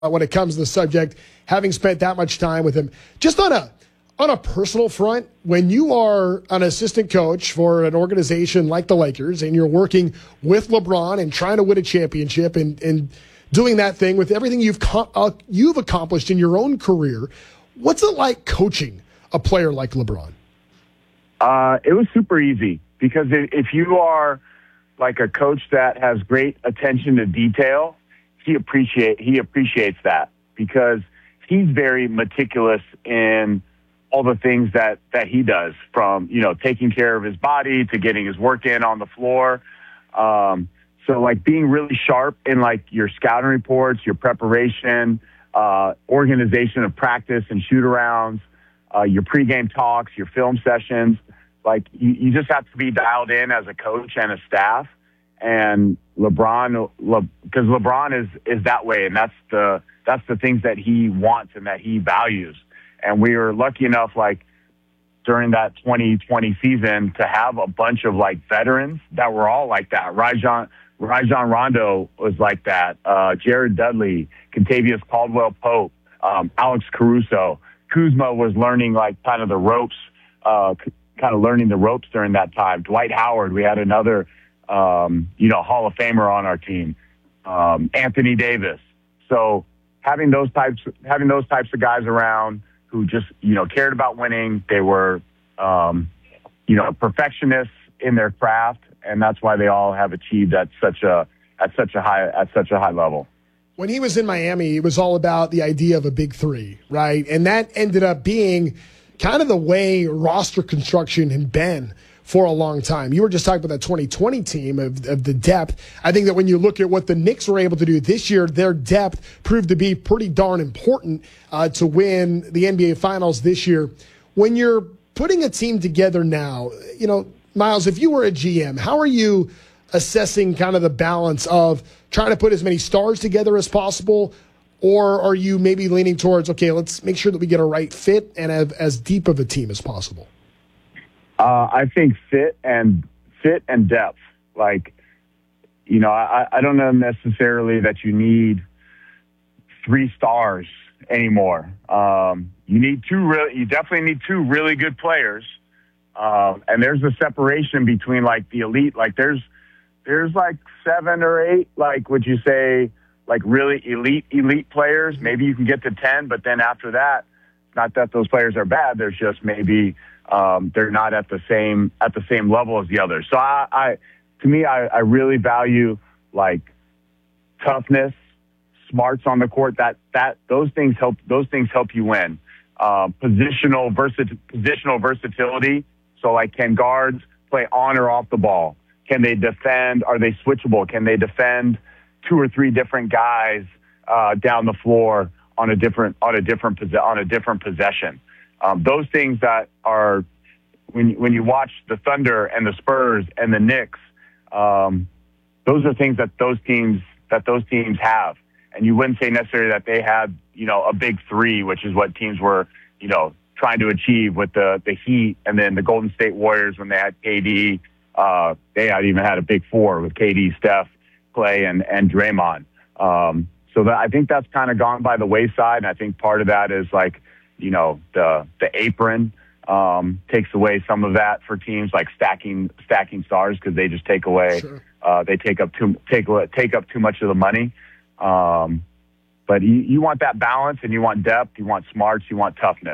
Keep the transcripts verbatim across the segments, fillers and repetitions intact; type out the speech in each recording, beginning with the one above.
when it comes to the subject, having spent that much time with him. Just on a on a personal front, when you are an assistant coach for an organization like the Lakers and you're working with LeBron and trying to win a championship and, and doing that thing with everything you've co- uh, you've accomplished in your own career, what's it like coaching a player like LeBron? Uh, it was super easy because if you are like a coach that has great attention to detail, he appreciate he appreciates that because he's very meticulous in all the things that, that he does, from, you know, taking care of his body to getting his work in on the floor. Um, so like being really sharp in like your scouting reports, your preparation, uh, organization of practice and shoot arounds, uh, your pregame talks, your film sessions, like you, you just have to be dialed in as a coach and a staff. And LeBron, Le, because LeBron is, is that way. And that's the, that's the things that he wants and that he values. And we were lucky enough, like, during that twenty twenty season to have a bunch of, like, veterans that were all like that. Rajon, Rajon Rondo was like that. Uh, Jared Dudley, Kentavious Caldwell-Pope, um, Alex Caruso. Kuzma was learning, like, kind of the ropes, uh, kind of learning the ropes during that time. Dwight Howard, we had another, um, you know, Hall of Famer on our team. Um, Anthony Davis. So having those types, having those types of guys around who just, you know, cared about winning. They were, um, you know, perfectionists in their craft, and that's why they all have achieved at such a at such a high at such a high level. When he was in Miami, it was all about the idea of a big three, right? And that ended up being kind of the way roster construction had been for a long time. You were just talking about that twenty twenty team of, of the depth. I think that when you look at what the Knicks were able to do this year, their depth proved to be pretty darn important uh, to win the N B A Finals this year. When you're putting a team together now, you know, Miles, if you were a G M, how are you assessing kind of the balance of trying to put as many stars together as possible? Or are you maybe leaning towards, okay, let's make sure that we get a right fit and have as deep of a team as possible? Uh, I think fit and fit and depth. Like, you know, I, I don't know necessarily that you need three stars anymore. Um, you need two really, you definitely need two really good players. Um, and there's a separation between like the elite. Like there's, there's like seven or eight, like, would you say, like really elite, elite players? Maybe you can get to ten, but then after that, not that those players are bad. There's just maybe, Um, they're not at the same at the same level as the others. So I, I to me, I, I really value like toughness, smarts on the court. That that those things help those things help you win. Uh, positional versit positional versatility. So like, can guards play on or off the ball? Can they defend? Are they switchable? Can they defend two or three different guys uh, down the floor on a different on a different on a different possession? Um, those things that are, when, when you watch the Thunder and the Spurs and the Knicks, um, those are things that those teams, that those teams have. And you wouldn't say necessarily that they had, you know, a big three, which is what teams were, you know, trying to achieve with the, the Heat and then the Golden State Warriors when they had K D. Uh, they had even had a big four with K D, Steph, Clay, and, and Draymond. Um, so that, I think that's kind of gone by the wayside. And I think part of that is like, you know, the the apron um, takes away some of that for teams, like stacking stacking stars, because they just take away, sure. uh, they take up too take take up too much of the money. Um, but you, you want that balance, and you want depth, you want smarts, you want toughness.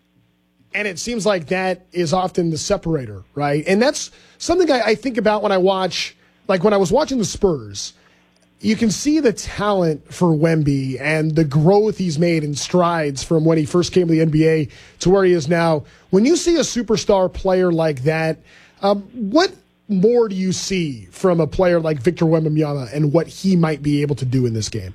And it seems like that is often the separator, right? And that's something I, I think about when I watch, like when I was watching the Spurs. You can see the talent for Wemby and the growth he's made in strides from when he first came to the N B A to where he is now. When you see a superstar player like that, um, what more do you see from a player like Victor Wembanyama and what he might be able to do in this game?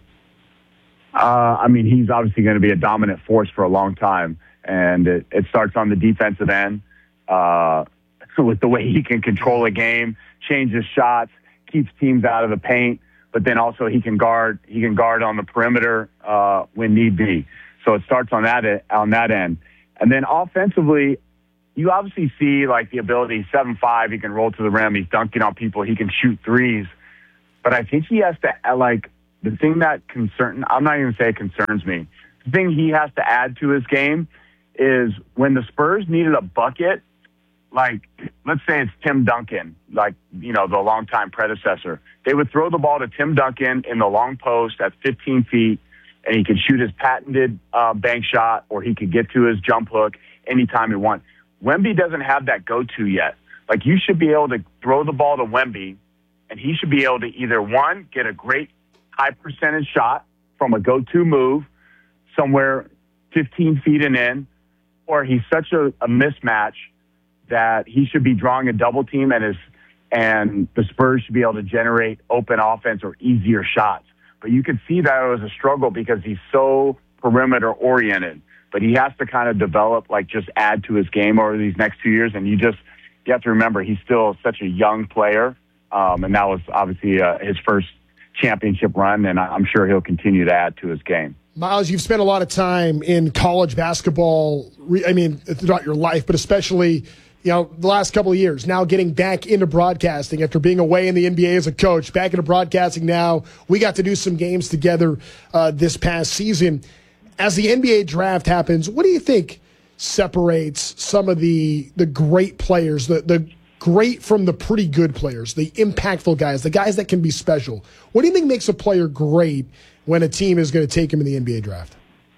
Uh, I mean, he's obviously going to be a dominant force for a long time, and it, it starts on the defensive end uh, with the way he can control a game, change his shots, keeps teams out of the paint. But then also he can guard. He can guard on the perimeter uh, when need be. So it starts on that on that end, and then offensively, you obviously see like the ability. seven five, he can roll to the rim. He's dunking on people. He can shoot threes. But I think he has to like the thing that concern I'm not even say it concerns me. The thing he has to add to his game is when the Spurs needed a bucket, like let's say it's Tim Duncan, like, you know, the longtime predecessor. They would throw the ball to Tim Duncan in the long post at fifteen feet, and he could shoot his patented uh, bank shot, or he could get to his jump hook anytime he wants. Wemby doesn't have that go-to yet. Like, you should be able to throw the ball to Wemby, and he should be able to either, one, get a great high percentage shot from a go-to move somewhere fifteen feet and in, or he's such a, a mismatch that he should be drawing a double team, and his and the Spurs should be able to generate open offense or easier shots. But you could see that it was a struggle because he's so perimeter oriented. But he has to kind of develop, like, just add to his game over these next two years. And you just you have to remember he's still such a young player, um, and that was obviously uh, his first championship run, and I'm sure he'll continue to add to his game. Miles, you've spent a lot of time in college basketball, I mean, throughout your life, but especially, you know, the last couple of years, now getting back into broadcasting after being away in the N B A as a coach, back into broadcasting now. We got to do some games together uh, this past season. As the N B A draft happens, what do you think separates some of the the great players, the, the great from the pretty good players, the impactful guys, the guys that can be special? What do you think makes a player great when a team is going to take him in the N B A draft?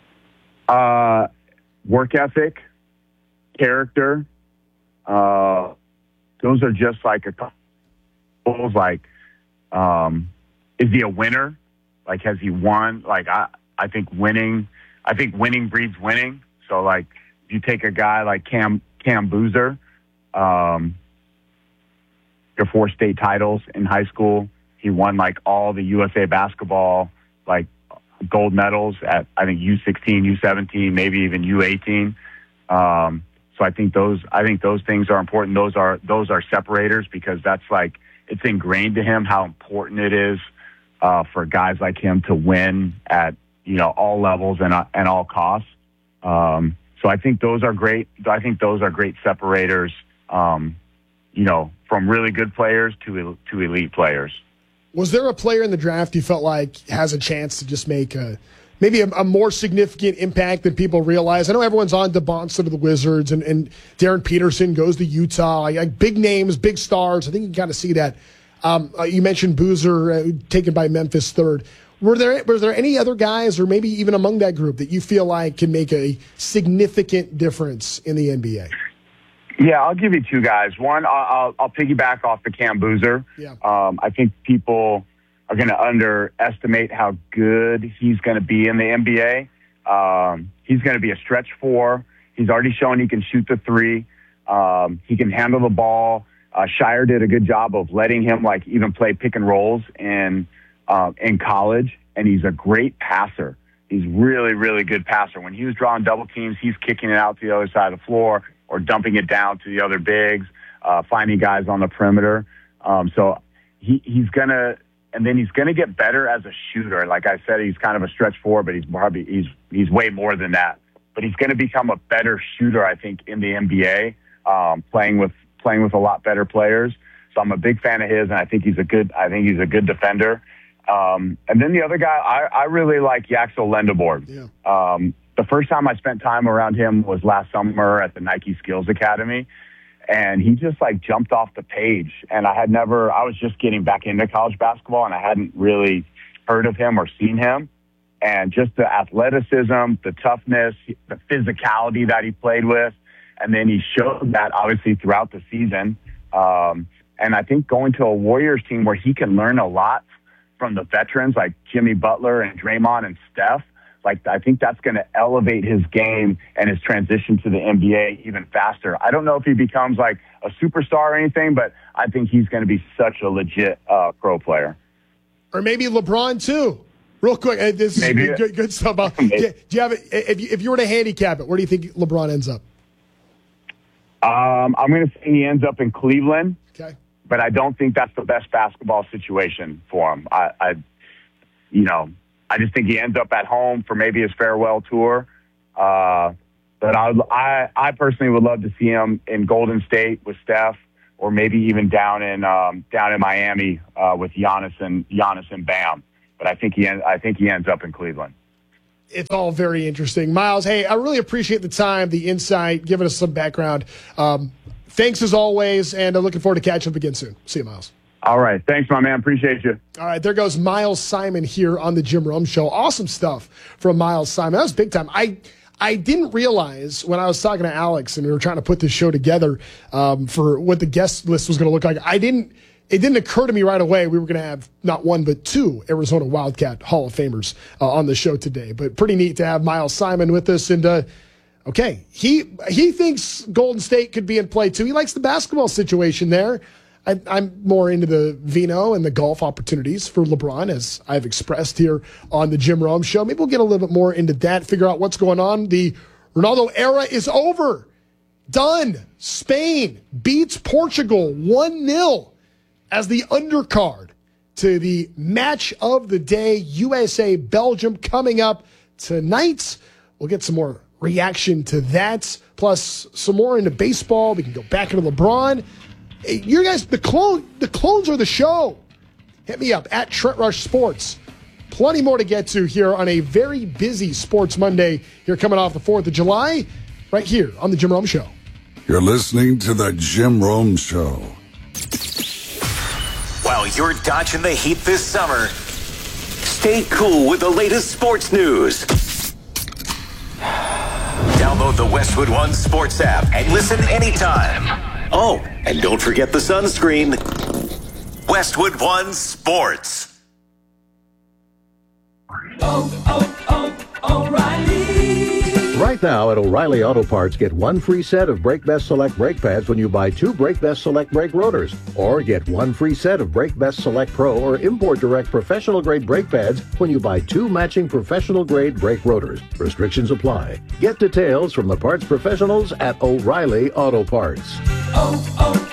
Uh, work ethic, character. Uh, those are just like a couple, like, um, is he a winner? Like, has he won? Like, I, I think winning, I think winning breeds winning. So, like, if you take a guy like Cam, Cam Boozer, um, your four state titles in high school. He won, like, all the U S A basketball, like, gold medals at, I think, U sixteen, U seventeen, maybe even U eighteen. Um, so I think those, I think those things are important. Those are, those are separators, because that's, like, it's ingrained to him how important it is uh, for guys like him to win at, you know, all levels and, uh, and all costs. Um, so I think those are great. I think those are great separators, um, you know, from really good players to, to elite players. Was there a player in the draft you felt like has a chance to just make a, maybe a, a more significant impact than people realize? I know everyone's on DeBonson to the Wizards, and, and Darren Peterson goes to Utah. Like, like big names, big stars. I think you got to see that. Um, uh, you mentioned Boozer uh, taken by Memphis third. Were there were there any other guys, or maybe even among that group, that you feel like can make a significant difference in the N B A? Yeah, I'll give you two guys. One, I'll, I'll, I'll piggyback off the Cam Boozer. Yeah. Um, I think people are going to underestimate how good he's going to be in the N B A. Um, he's going to be a stretch four. He's already shown he can shoot the three. Um, he can handle the ball. Uh, Shire did a good job of letting him, like, even play pick and rolls in uh, in college, and he's a great passer. He's really, really good passer. When he was drawing double teams, he's kicking it out to the other side of the floor or dumping it down to the other bigs, uh, finding guys on the perimeter. Um, so he, he's going to – and then he's going to get better as a shooter. Like I said, he's kind of a stretch four, but he's probably he's he's way more than that. But he's going to become a better shooter, I think, in the N B A, um, playing with playing with a lot better players. So I'm a big fan of his, and I think he's a good I think he's a good defender. Um, and then the other guy, I, I really like Yaxel Lendeboard. Yeah. Um, the first time I spent time around him was last summer at the Nike Skills Academy. And he just, like, jumped off the page. And I had never, I was just getting back into college basketball, and I hadn't really heard of him or seen him. And just the athleticism, the toughness, the physicality that he played with. And then he showed that, obviously, throughout the season. Um, and I think going to a Warriors team where he can learn a lot from the veterans like Jimmy Butler and Draymond and Steph, like, I think that's going to elevate his game and his transition to the N B A even faster. I don't know if he becomes, like, a superstar or anything, but I think he's going to be such a legit uh, pro player. Or maybe LeBron, too. Real quick, uh, this maybe. is good, good stuff. Uh, do, do you have a, if, you, if you were to handicap it, where do you think LeBron ends up? Um, I'm going to say he ends up in Cleveland. Okay. But I don't think that's the best basketball situation for him. I, I you know, I just think he ends up at home for maybe his farewell tour. Uh, but I, I, I personally would love to see him in Golden State with Steph, or maybe even down in um, down in Miami uh, with Giannis and Giannis and Bam. but I think he en- I think he ends up in Cleveland. It's all very interesting. Miles, hey, I really appreciate the time, the insight, giving us some background. Um, thanks as always, and I'm looking forward to catching up again soon. See you, Miles. All right. Thanks, my man. Appreciate you. All right, there goes Miles Simon here on the Jim Rome Show. Awesome stuff from Miles Simon. That was big time. I I didn't realize when I was talking to Alex and we were trying to put this show together um, for what the guest list was going to look like. I didn't. It didn't occur to me right away we were going to have not one but two Arizona Wildcat Hall of Famers uh, on the show today. But pretty neat to have Miles Simon with us. And uh, okay, he he thinks Golden State could be in play too. He likes the basketball situation there. I, I'm more into the vino and the golf opportunities for LeBron, as I've expressed here on the Jim Rome Show. Maybe we'll get a little bit more into that, figure out what's going on. The Ronaldo era is over. Done. Spain beats Portugal one nil as the undercard to the match of the day. U S A Belgium coming up tonight. We'll get some more reaction to that, plus some more into baseball. We can go back into LeBron. Hey, you guys, the clone, the clones are the show. Hit me up at Trent Rush Sports. Plenty more to get to here on a very busy Sports Monday here coming off the fourth of July, right here on the Jim Rome Show. You're listening to the Jim Rome Show. While you're dodging the heat this summer, stay cool with the latest sports news. Download the Westwood One Sports app and listen anytime. Oh, and don't forget the sunscreen. Westwood One Sports. Oh, oh, oh, O'Reilly. Right now at O'Reilly Auto Parts, get one free set of Brake Best Select brake pads when you buy two Brake Best Select brake rotors. Or get one free set of Brake Best Select Pro or Import Direct professional grade brake pads when you buy two matching professional grade brake rotors. Restrictions apply. Get details from the parts professionals at O'Reilly Auto Parts. Oh,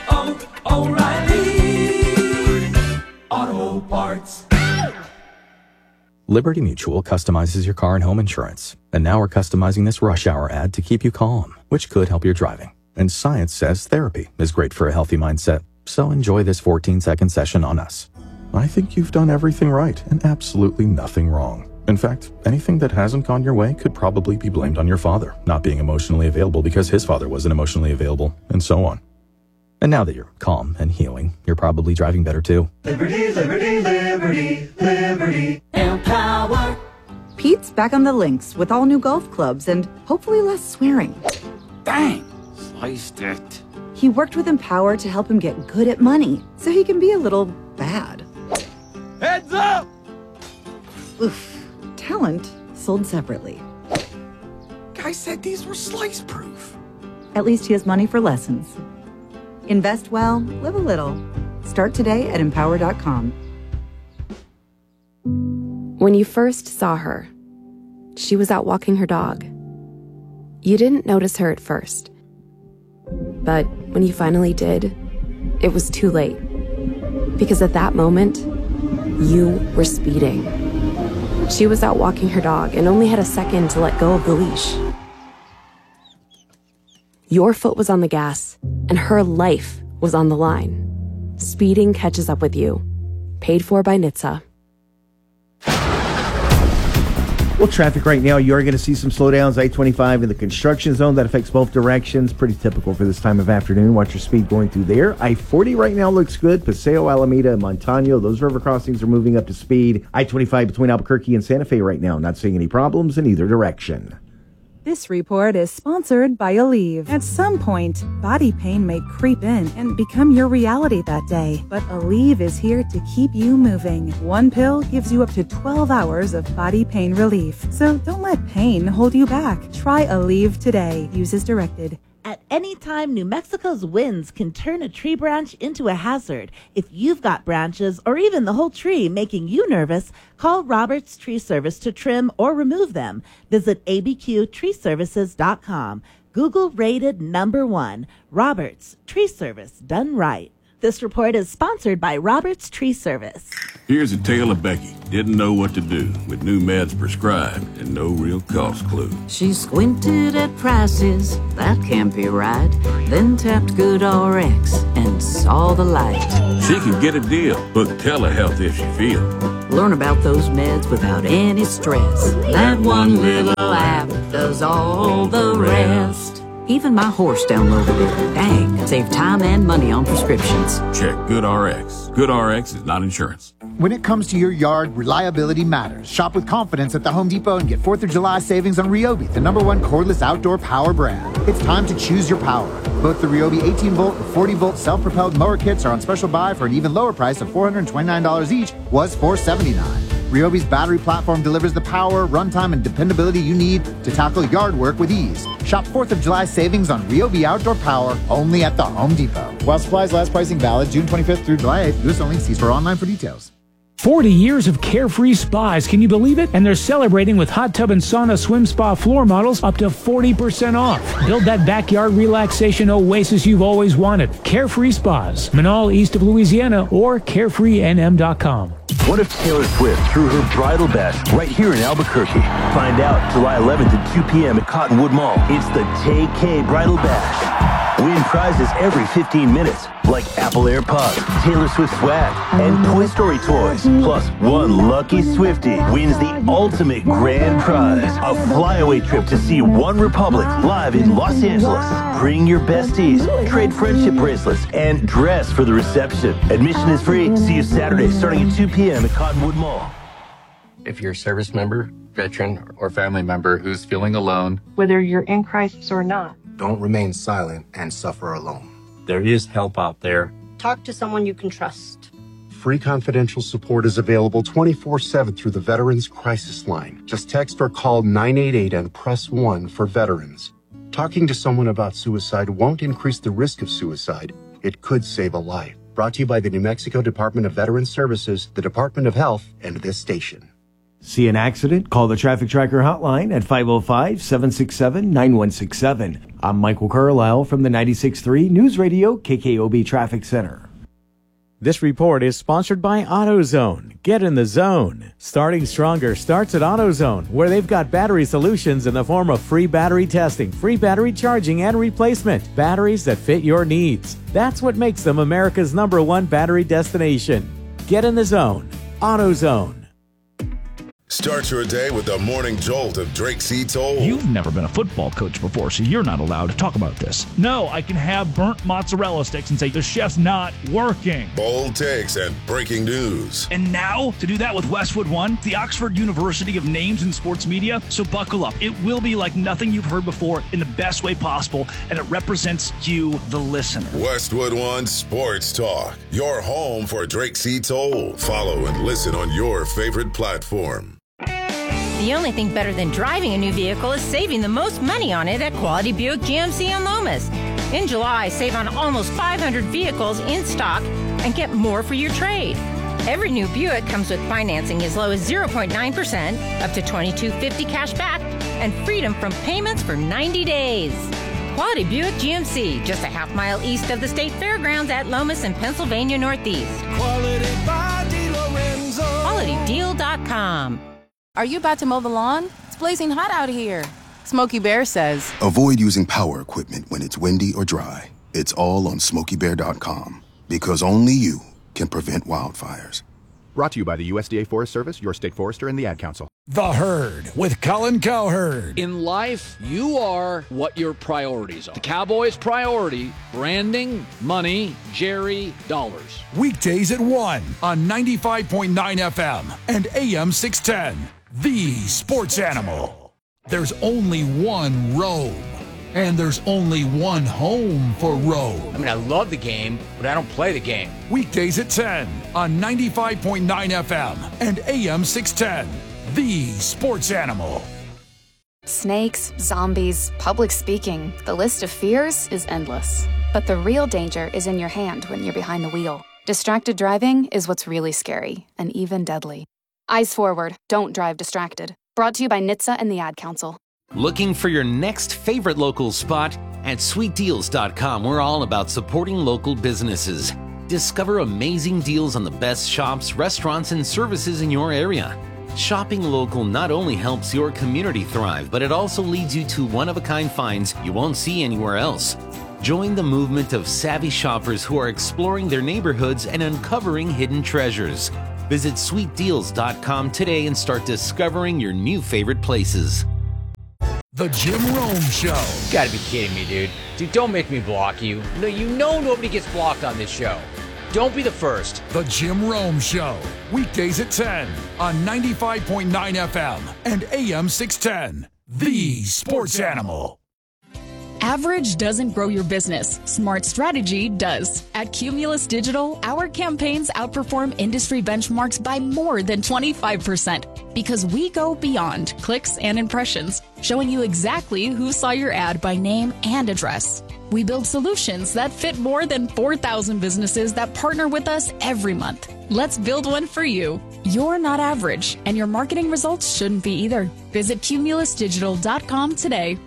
oh, oh, O'Reilly Auto Parts. Liberty Mutual customizes your car and home insurance. And now we're customizing this rush hour ad to keep you calm, which could help your driving. And science says therapy is great for a healthy mindset. So enjoy this fourteen second session on us. I think you've done everything right and absolutely nothing wrong. In fact, anything that hasn't gone your way could probably be blamed on your father not being emotionally available because his father wasn't emotionally available, and so on. And now that you're calm and healing, you're probably driving better too. Liberty, liberty, liberty, liberty. Empower. Pete's back on the links with all new golf clubs and hopefully less swearing. Dang, sliced it. He worked with Empower to help him get good at money so he can be a little bad. Heads up! Oof. Talent sold separately. Guy said these were slice proof. At least he has money for lessons. Invest well, live a little. Start today at empower dot com. When you first saw her, she was out walking her dog. You didn't notice her at first. But when you finally did, it was too late. Because at that moment, you were speeding. She was out walking her dog and only had a second to let go of the leash. Your foot was on the gas, and her life was on the line. Speeding catches up with you. Paid for by N H T S A. Well, traffic right now, you're going to see some slowdowns. I twenty-five in the construction zone. That affects both directions. Pretty typical for this time of afternoon. Watch your speed going through there. I forty right now looks good. Paseo, Alameda, and Montano. Those river crossings are moving up to speed. I twenty-five between Albuquerque and Santa Fe right now. Not seeing any problems in either direction. This report is sponsored by Aleve. At some point, body pain may creep in and become your reality that day. But Aleve is here to keep you moving. One pill gives you up to twelve hours of body pain relief. So don't let pain hold you back. Try Aleve today. Use as directed. At any time, New Mexico's winds can turn a tree branch into a hazard. If you've got branches or even the whole tree making you nervous, call Roberts Tree Service to trim or remove them. Visit A B Q tree services dot com. Google rated number one. Roberts Tree Service, done right. This report is sponsored by Roberts Tree Service. Here's a tale of Becky. Didn't know what to do with new meds prescribed and no real cost clue. She squinted at prices, that can't be right. Then tapped Good R X and saw the light. She can get a deal. Book telehealth if she feels. Learn about those meds without any stress. That one little app does all the rest. Even my horse downloaded it. Dang, save time and money on prescriptions. Check GoodRx. GoodRx is not insurance. When it comes to your yard, reliability matters. Shop with confidence at the Home Depot and get fourth of July savings on Ryobi, the number one cordless outdoor power brand. It's time to choose your power. Both the Ryobi eighteen volt and forty volt self-propelled mower kits are on special buy for an even lower price of four hundred twenty-nine dollars each, was four hundred seventy-nine dollars. Ryobi's battery platform delivers the power, runtime, and dependability you need to tackle yard work with ease. Shop fourth of July savings on Ryobi Outdoor Power only at the Home Depot. While supplies last, pricing valid June twenty-fifth through July eighth. U S only. See store online for details. forty years of carefree spas. Can you believe it? And they're celebrating with hot tub and sauna swim spa floor models up to forty percent off. Build that backyard relaxation oasis you've always wanted. Carefree Spas, Manal, east of Louisiana, or carefree n m dot com. What if Taylor Swift threw her bridal bash right here in Albuquerque? Find out July eleventh at two p.m. at Cottonwood Mall. It's the Tay K Bridal Bash. Win prizes every fifteen minutes, like Apple AirPods, Taylor Swift swag, and Toy Story toys. Plus, one lucky Swiftie wins the ultimate grand prize, a flyaway trip to see One Republic live in Los Angeles. Bring your besties, trade friendship bracelets, and dress for the reception. Admission is free. See you Saturday starting at two p.m. at Cottonwood Mall. If you're a service member, veteran, or family member who's feeling alone, whether you're in crisis or not, don't remain silent and suffer alone. There is help out there. Talk to someone you can trust. Free confidential support is available twenty-four seven through the Veterans Crisis Line. Just text or call nine eight eight and press one for veterans. Talking to someone about suicide won't increase the risk of suicide. It could save a life. Brought to you by the New Mexico Department of Veterans Services, the Department of Health, and this station. See an accident? Call the Traffic Tracker hotline at five oh five, seven six seven, nine one six seven. I'm Michael Carlisle from the ninety-six point three News Radio K K O B Traffic Center. This report is sponsored by AutoZone. Get in the zone. Starting Stronger starts at AutoZone, where they've got battery solutions in the form of free battery testing, free battery charging and replacement, batteries that fit your needs. That's what makes them America's number one battery destination. Get in the zone. AutoZone. Start your day with the morning jolt of Drake C. Toll. You've never been a football coach before, so you're not allowed to talk about this. No, I can have burnt mozzarella sticks and say the chef's not working. Bold takes and breaking news. And now, to do that with Westwood One, the Oxford University of Names in Sports Media. So buckle up. It will be like nothing you've heard before in the best way possible, and it represents you, the listener. Westwood One Sports Talk, your home for Drake C. Toll. Follow and listen on your favorite platform. The only thing better than driving a new vehicle is saving the most money on it at Quality Buick G M C in Lomas. In July, save on almost five hundred vehicles in stock and get more for your trade. Every new Buick comes with financing as low as zero point nine percent, up to twenty-two fifty cash back, and freedom from payments for ninety days. Quality Buick G M C, just a half mile east of the State Fairgrounds at Lomas in Pennsylvania Northeast. Quality by DeLorenzo. Quality Deal dot com. Are you about to mow the lawn? It's blazing hot out here. Smokey Bear says, avoid using power equipment when it's windy or dry. It's all on Smokey Bear dot com, because only you can prevent wildfires. Brought to you by the U S D A Forest Service, your state forester, and the Ad Council. The Herd with Colin Cowherd. In life, you are what your priorities are. The Cowboys' priority, branding, money, Jerry, dollars. Weekdays at one on ninety-five point nine F M and A M six ten. The Sports Animal. There's only one Rome, and there's only one home for Rome. I mean, I love the game, but I don't play the game. Weekdays at ten on ninety-five point nine F M and A M six ten. The Sports Animal. Snakes, zombies, public speaking. The list of fears is endless. But the real danger is in your hand when you're behind the wheel. Distracted driving is what's really scary and even deadly. Eyes forward. Don't drive distracted. Brought to you by N H T S A and the Ad Council. Looking for your next favorite local spot? At sweet deals dot com, we're all about supporting local businesses. Discover amazing deals on the best shops, restaurants, and services in your area. Shopping local not only helps your community thrive, but it also leads you to one-of-a-kind finds you won't see anywhere else. Join the movement of savvy shoppers who are exploring their neighborhoods and uncovering hidden treasures. Visit sweet deals dot com today and start discovering your new favorite places. The Jim Rome Show. You gotta be kidding me, dude. Dude, don't make me block you. No, you know nobody gets blocked on this show. Don't be the first. The Jim Rome Show. Weekdays at ten on ninety-five point nine F M and A M six ten. The Sports Animal. Average doesn't grow your business. Smart strategy does. At Cumulus Digital, our campaigns outperform industry benchmarks by more than twenty-five percent because we go beyond clicks and impressions, showing you exactly who saw your ad by name and address. We build solutions that fit more than four thousand businesses that partner with us every month. Let's build one for you. You're not average, and your marketing results shouldn't be either. Visit cumulus digital dot com today.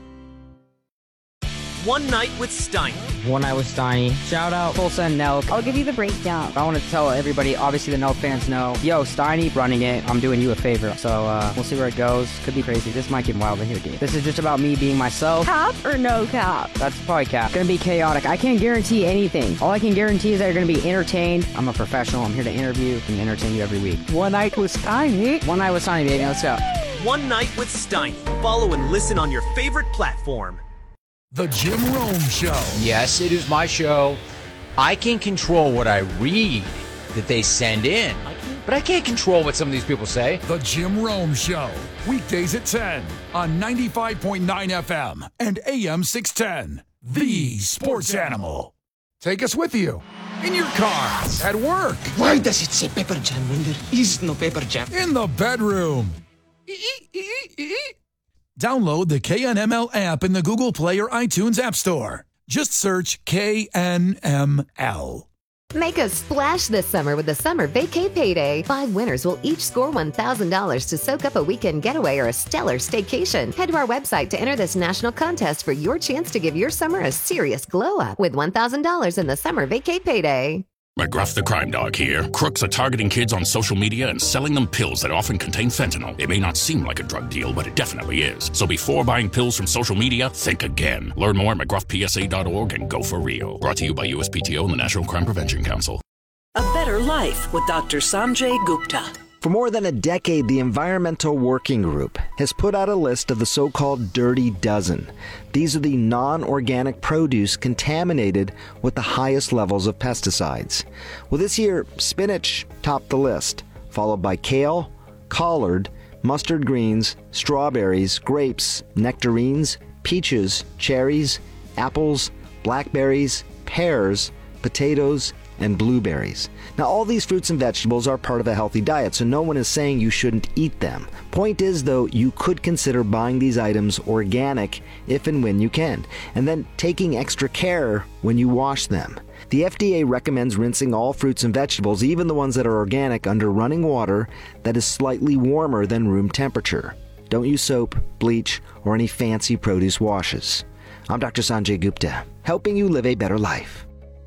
One Night with Steiny. One Night with Steiny. Shout out Tulsa and Nelk. I'll give you the breakdown. I want to tell everybody, obviously the Nelk fans know, yo, Steiny running it. I'm doing you a favor. So uh, we'll see where it goes. Could be crazy. This might get wild in here, dude. This is just about me being myself. Cap or no cap? That's probably cap. Gonna be chaotic. I can't guarantee anything. All I can guarantee is that you're gonna be entertained. I'm a professional. I'm here to interview and entertain you every week. One Night with Steiny. One Night with Steiny, baby. Let's go. One Night with Steiny. Follow and listen on your favorite platform. The Jim Rome Show. Yes, it is my show. I can control what I read that they send in, but I can't control what some of these people say. The Jim Rome Show. Weekdays at ten on ninety-five point nine F M and A M six ten. The Sports Animal. Take us with you. In your car, at work. Why does it say pepper jam when there is no pepper jam? In the bedroom. Download the K N M L app in the Google Play or iTunes App Store. Just search K N M L. Make a splash this summer with the Summer Vacay Payday. Five winners will each score one thousand dollars to soak up a weekend getaway or a stellar staycation. Head to our website to enter this national contest for your chance to give your summer a serious glow up with one thousand dollars in the Summer Vacay Payday. McGruff the Crime Dog here. Crooks are targeting kids on social media and selling them pills that often contain fentanyl. It may not seem like a drug deal, but it definitely is. So before buying pills from social media, think again. Learn more at McGruff P S A dot org and go for real. Brought to you by U S P T O and the National Crime Prevention Council. A better life with Doctor Sanjay Gupta. For more than a decade, the Environmental Working Group has put out a list of the so-called Dirty Dozen. These are the non-organic produce contaminated with the highest levels of pesticides. Well, this year, spinach topped the list, followed by kale, collard, mustard greens, strawberries, grapes, nectarines, peaches, cherries, apples, blackberries, pears, potatoes, and blueberries. Now, all these fruits and vegetables are part of a healthy diet, so no one is saying you shouldn't eat them. Point is, though, you could consider buying these items organic if and when you can, and then taking extra care when you wash them. The F D A recommends rinsing all fruits and vegetables, even the ones that are organic, under running water that is slightly warmer than room temperature. Don't use soap, bleach, or any fancy produce washes. I'm Doctor Sanjay Gupta, helping you live a better life.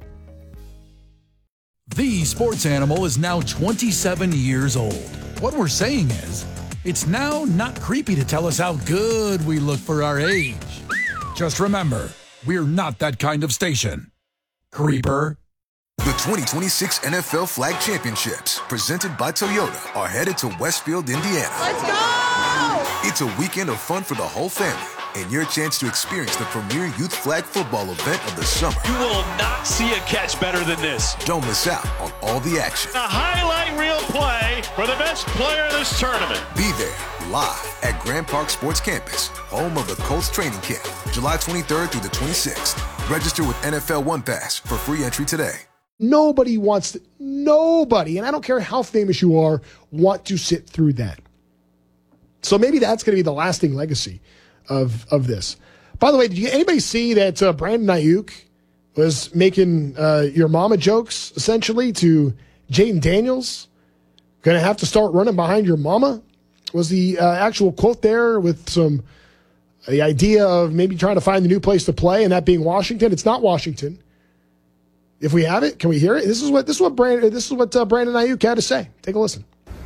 The Sports Animal is now twenty-seven years old. What we're saying is, it's now not creepy to tell us how good we look for our age. Just remember, we're not that kind of station. Creeper. The twenty twenty-six N F L Flag Championships, presented by Toyota, are headed to Westfield, Indiana. Let's go! It's a weekend of fun for the whole family, and your chance to experience the premier youth flag football event of the summer. You will not see a catch better than this. Don't miss out on all the action. A highlight reel play for the best player in this tournament. Be there, live at Grand Park Sports Campus, home of the Colts training camp, July twenty-third through the twenty-sixth. Register with N F L One Pass for free entry today. Nobody wants to, nobody, and I don't care how famous you are, want to sit through that. So maybe that's going to be the lasting legacy of of this. By the way, did you, anybody see that uh, Brandon Ayuk was making uh, your mama jokes, essentially, to Jaden Daniels? Going to have to start running behind your mama? Was the uh, actual quote there with some, the idea of maybe trying to find the new place to play, and that being Washington? It's not Washington. If we have it, can we hear it? This is what this is what Brandon this is what uh, Brandon Ayuk had to say. Take a listen.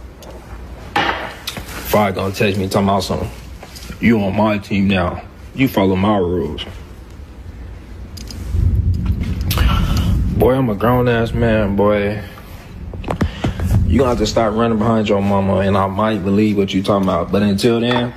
Fire gonna text me talking about something. You on my team now. You follow my rules. Boy, I'm a grown ass man, boy. You're going to have to start running behind your mama, and I might believe what you're talking about. But until then,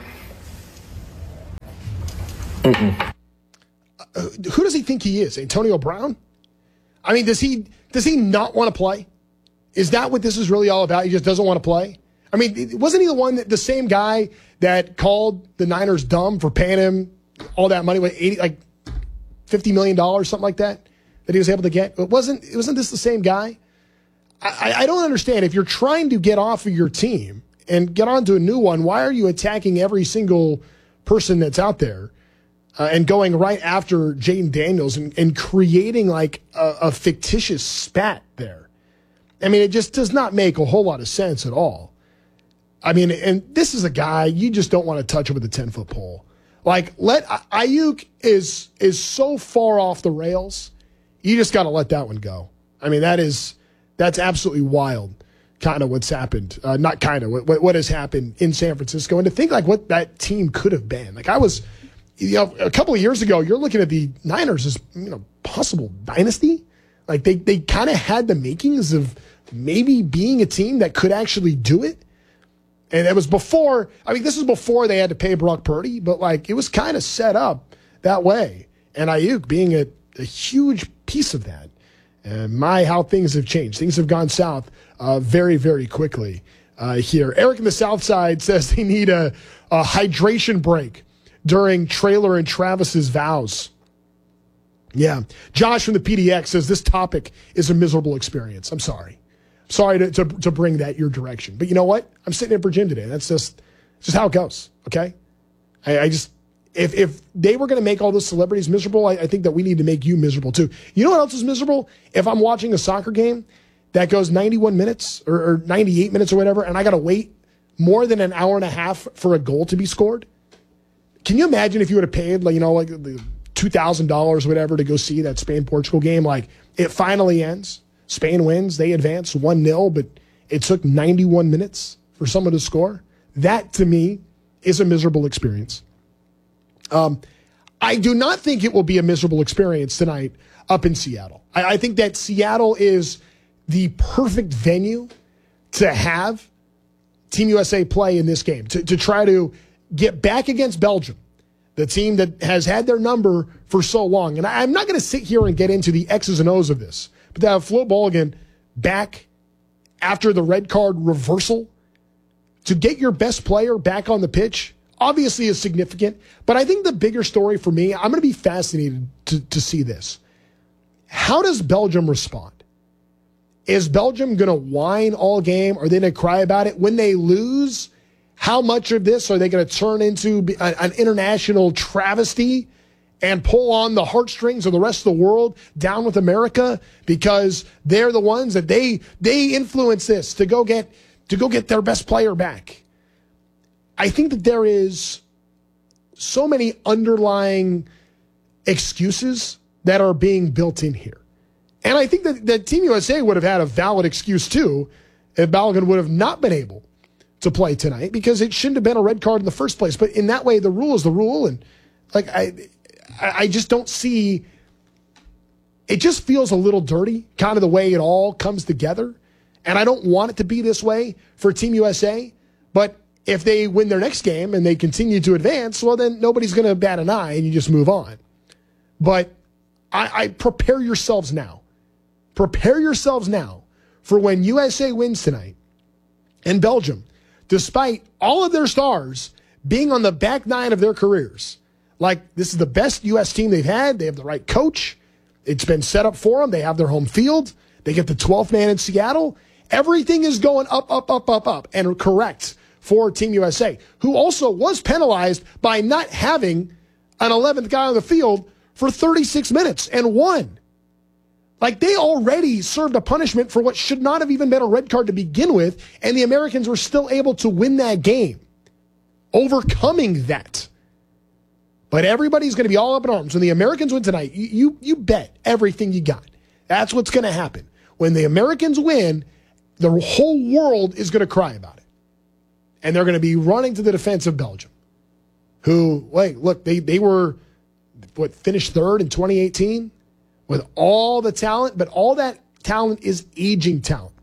mm-mm. Uh, who does he think he is? Antonio Brown? I mean, does he does he not want to play? Is that what this is really all about? He just doesn't want to play? I mean, wasn't he the one that the same guy that called the Niners dumb for paying him all that money, what, eighty, like fifty million dollars, something like that, that he was able to get? It wasn't, it wasn't this the same guy? I, I don't understand. If you're trying to get off of your team and get onto a new one, why are you attacking every single person that's out there uh, and going right after Jayden Daniels and, and creating like a, a fictitious spat there? I mean, it just does not make a whole lot of sense at all. I mean, and this is a guy you just don't want to touch him with a ten-foot pole. Like, let Ayuk is is so far off the rails, you just got to let that one go. I mean, that is that's absolutely wild, kind of what's happened. Uh, not kind of what what has happened in San Francisco, and to think like what that team could have been. Like I was, you know, a couple of years ago, you're looking at the Niners as, you know, possible dynasty. Like they they kind of had the makings of maybe being a team that could actually do it. And it was before, I mean, this was before they had to pay Brock Purdy, but like it was kind of set up that way. And Ayuk being a, a huge piece of that. And my, how things have changed. Things have gone south uh, very, very quickly uh, here. Eric in the South Side says they need a, a hydration break during Traylor and Travis's vows. Yeah. Josh from the P D X says this topic is a miserable experience. I'm sorry. Sorry to, to to bring that your direction. But you know what? I'm sitting in for Jim today. That's just just how it goes, okay? I, I just, if if they were going to make all those celebrities miserable, I, I think that we need to make you miserable too. You know what else is miserable? If I'm watching a soccer game that goes ninety-one minutes or, or ninety-eight minutes or whatever, and I got to wait more than an hour and a half for a goal to be scored. Can you imagine if you would have paid, like, you know, like the two thousand dollars or whatever to go see that Spain-Portugal game? Like, it finally ends. Spain wins. They advance one nil, but it took ninety-one minutes for someone to score. That, to me, is a miserable experience. Um, I do not think it will be a miserable experience tonight up in Seattle. I, I think that Seattle is the perfect venue to have Team U S A play in this game, to, to try to get back against Belgium, the team that has had their number for so long. And I, I'm not going to sit here and get into the X's and O's of this. But to have Flo Balogun back after the red card reversal, to get your best player back on the pitch, obviously is significant. But I think the bigger story for me, I'm going to be fascinated to, to see this. How does Belgium respond? Is Belgium going to whine all game? Are they going to cry about it? When they lose, how much of this are they going to turn into an international travesty and pull on the heartstrings of the rest of the world down with America because they're the ones that they they influence this to go get to go get their best player back? I think that there is so many underlying excuses that are being built in here. And I think that, that Team U S A would have had a valid excuse too if Balogun would have not been able to play tonight, because it shouldn't have been a red card in the first place. But in that way, the rule is the rule, and like I I just don't see, it just feels a little dirty, kind of the way it all comes together. And I don't want it to be this way for Team U S A. But if they win their next game and they continue to advance, well, then nobody's going to bat an eye and you just move on. But I, I prepare yourselves now. Prepare yourselves now for when U S A wins tonight and Belgium, despite all of their stars being on the back nine of their careers. Like, this is the best U S team they've had. They have the right coach. It's been set up for them. They have their home field. They get the twelfth man in Seattle. Everything is going up, up, up, up, up, and correct for Team U S A, who also was penalized by not having an eleventh guy on the field for thirty-six minutes and won. Like, they already served a punishment for what should not have even been a red card to begin with, and the Americans were still able to win that game, overcoming that. But everybody's going to be all up in arms. When the Americans win tonight, you, you, you bet everything you got. That's what's going to happen. When the Americans win, the whole world is going to cry about it. And they're going to be running to the defense of Belgium, who, wait, look, they, they were, what, finished third in twenty eighteen with all the talent, but all that talent is aging talent.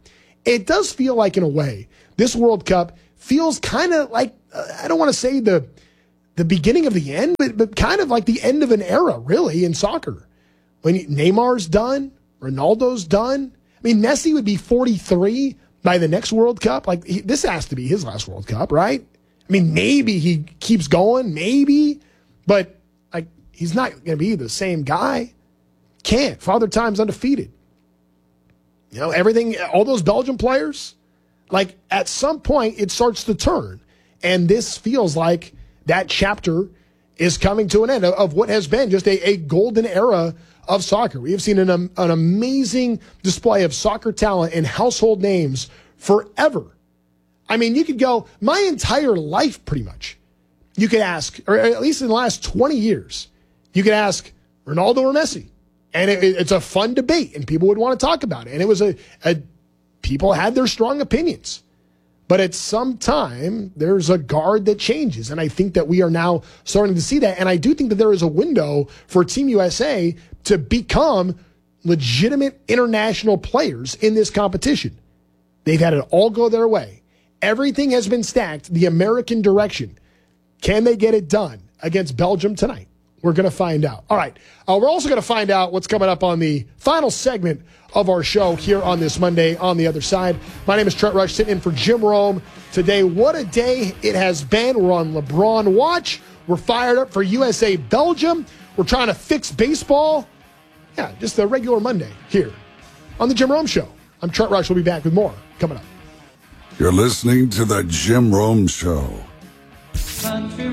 it does feel like, in a way, this World Cup feels kind of like, uh, I don't want to say the the beginning of the end, but, but kind of like the end of an era, really, in soccer. When Neymar's done, Ronaldo's done. I mean, Messi would be forty-three by the next World Cup. Like, he, this has to be his last World Cup, right? I mean, maybe he keeps going, maybe, but like he's not going to be the same guy. Can't. Father Time's undefeated. You know, everything, all those Belgian players, like at some point it starts to turn. And this feels like that chapter is coming to an end of, of what has been just a, a golden era of soccer. We have seen an, um, an amazing display of soccer talent and household names forever. I mean, you could go my entire life pretty much. You could ask, or at least in the last twenty years, you could ask Ronaldo or Messi. And it, it's a fun debate, and people would want to talk about it. And it was a, a people had their strong opinions. But at some time, there's a guard that changes. And I think that we are now starting to see that. And I do think that there is a window for Team U S A to become legitimate international players in this competition. They've had it all go their way. Everything has been stacked the American direction. Can they get it done against Belgium tonight? We're going to find out. All right. Uh, we're also going to find out what's coming up on the final segment of our show here on this Monday on the other side. My name is Trent Rush, sitting in for Jim Rome. Today, what a day it has been. We're on LeBron watch. We're fired up for U S A Belgium. We're trying to fix baseball. Yeah, just a regular Monday here on the Jim Rome Show. I'm Trent Rush. We'll be back with more coming up. You're listening to the Jim Rome Show. Country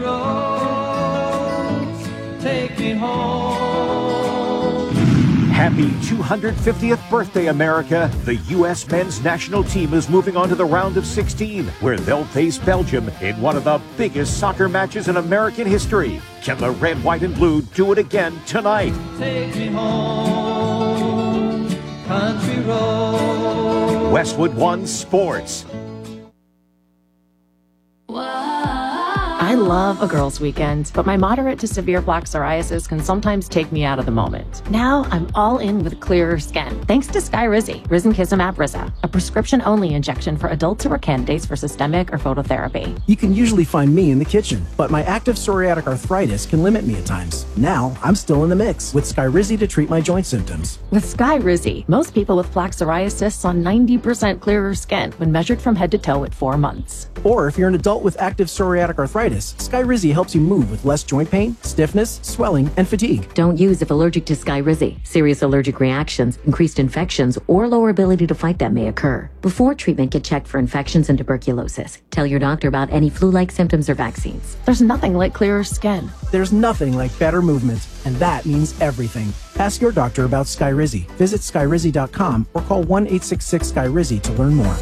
roads, take me home. Happy two hundred fiftieth birthday, America. The U S men's national team is moving on to the round of sixteen, where they'll face Belgium in one of the biggest soccer matches in American history. Can the red, white, and blue do it again tonight? Take me home, country roads. Westwood One Sports. I love a girls' weekend, but my moderate to severe plaque psoriasis can sometimes take me out of the moment. Now I'm all in with clearer skin, thanks to Skyrizi, Risankizumab Riza, a prescription-only injection for adults who are candidates for systemic or phototherapy. You can usually find me in the kitchen, but my active psoriatic arthritis can limit me at times. Now I'm still in the mix with Skyrizi to treat my joint symptoms. With Skyrizi, most people with plaque psoriasis saw ninety percent clearer skin when measured from head to toe at four months. Or if you're an adult with active psoriatic arthritis, Skyrizi helps you move with less joint pain, stiffness, swelling, and fatigue. Don't use if allergic to Skyrizi. Serious allergic reactions, increased infections, or lower ability to fight them may occur. Before treatment, get checked for infections and tuberculosis. Tell your doctor about any flu-like symptoms or vaccines. There's nothing like clearer skin. There's nothing like better movement, and that means everything. Ask your doctor about Skyrizi. Visit Skyrizi dot com or call one eight six six Skyrizi to learn more.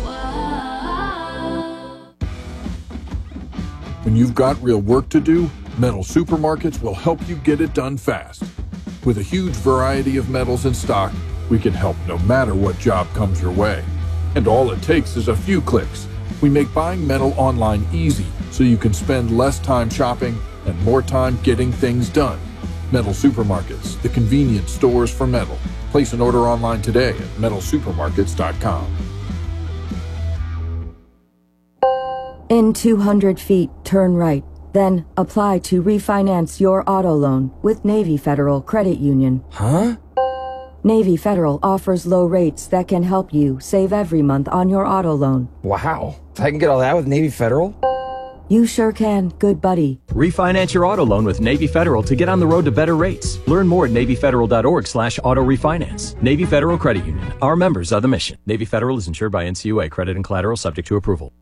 When you've got real work to do, Metal Supermarkets will help you get it done fast. With a huge variety of metals in stock, we can help no matter what job comes your way. And all it takes is a few clicks. We make buying metal online easy so you can spend less time shopping and more time getting things done. Metal Supermarkets, the convenient stores for metal. Place an order online today at metal supermarkets dot com. In two hundred feet, turn right. Then apply to refinance your auto loan with Navy Federal Credit Union. Huh? Navy Federal offers low rates that can help you save every month on your auto loan. Wow. I can get all that with Navy Federal? You sure can, good buddy. Refinance your auto loan with Navy Federal to get on the road to better rates. Learn more at navy federal dot org slash auto refinance. Navy Federal Credit Union. Our members are the mission. Navy Federal is insured by N C U A. Credit and collateral subject to approval.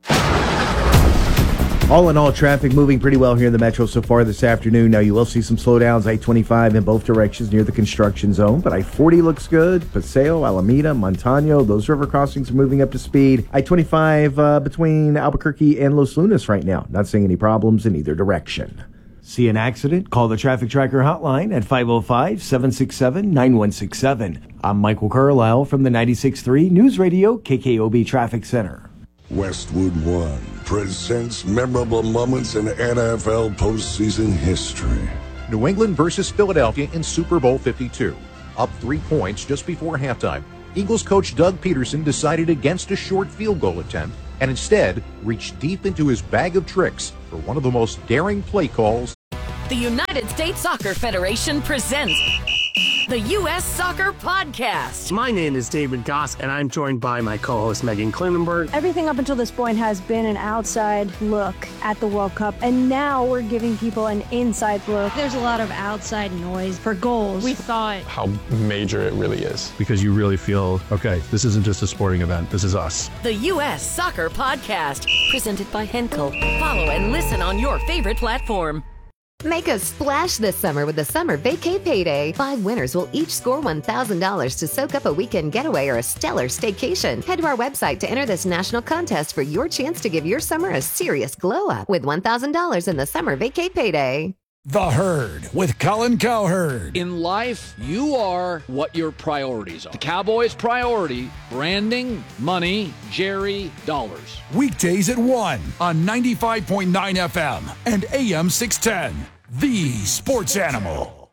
All in all, traffic moving pretty well here in the metro so far this afternoon. Now, you will see some slowdowns, I twenty-five in both directions near the construction zone, but I forty looks good. Paseo, Alameda, Montano, those river crossings are moving up to speed. I twenty-five uh, between Albuquerque and Los Lunas right now. Not seeing any problems in either direction. See an accident? Call the Traffic Tracker hotline at five oh five, seven six seven, nine one six seven. I'm Michael Carlisle from the ninety-six point three News Radio K K O B Traffic Center. Westwood One presents memorable moments in N F L postseason history. New England versus Philadelphia in Super Bowl fifty-two. Up three points just before halftime. Eagles coach Doug Peterson decided against a short field goal attempt and instead reached deep into his bag of tricks for one of the most daring play calls. The United States Soccer Federation presents the U S Soccer Podcast. My name is David Goss, and I'm joined by my co-host Megan Klinenberg. Everything up until this point has been an outside look at the World Cup, and now we're giving people an inside look. There's a lot of outside noise for goals. We thought how major it really is, because you really feel, okay, this isn't just a sporting event, this is us. The U S Soccer Podcast, presented by Henkel. Follow and listen on your favorite platform. Make a splash this summer with the Summer Vacay Payday. Five winners will each score one thousand dollars to soak up a weekend getaway or a stellar staycation. Head to our website to enter this national contest for your chance to give your summer a serious glow up with one thousand dollars in the Summer Vacay Payday. The Herd with Colin Cowherd. In life, you are what your priorities are. The Cowboys' priority, branding, money, Jerry, dollars. Weekdays at one on ninety-five point nine F M and A M six ten. The Sports Animal.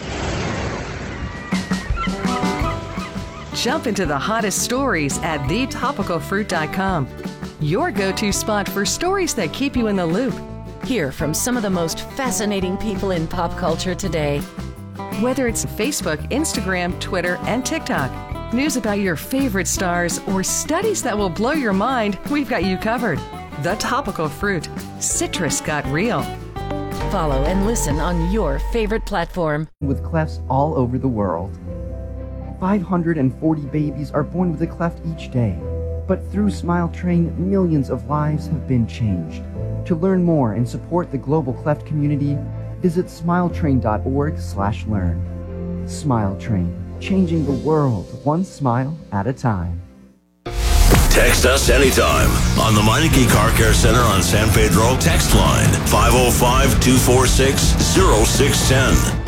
Jump into the hottest stories at the topical fruit dot com. Your go-to spot for stories that keep you in the loop. Hear from some of the most fascinating people in pop culture today. Whether it's Facebook, Instagram, Twitter, and TikTok, news about your favorite stars, or studies that will blow your mind, we've got you covered. The Topical Fruit. Citrus got real. Follow and listen on your favorite platform. With clefts all over the world. five hundred forty babies are born with a cleft each day. But through Smile Train, millions of lives have been changed. To learn more and support the global cleft community, visit smiletrain.org slash learn. Smile Train, changing the world one smile at a time. Text us anytime on the Meineke Car Care Center on San Pedro text line five oh five, two four six, oh six one oh.